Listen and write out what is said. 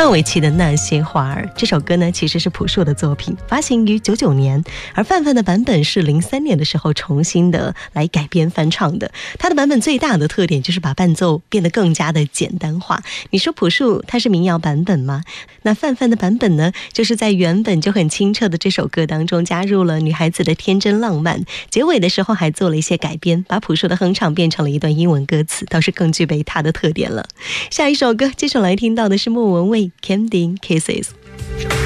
范玮琪的那些花儿，这首歌呢其实是朴树的作品，发行于99年，而范范的版本是03年的时候重新的来改编翻唱的。他的版本最大的特点就是把伴奏变得更加的简单化。你说朴树他是民谣版本吗？那范范的版本呢，就是在原本就很清澈的这首歌当中加入了女孩子的天真浪漫，结尾的时候还做了一些改编，把朴树的哼唱变成了一段英文歌词，倒是更具备他的特点了。下一首歌接下来听到的是莫文蔚 Candy Kisses。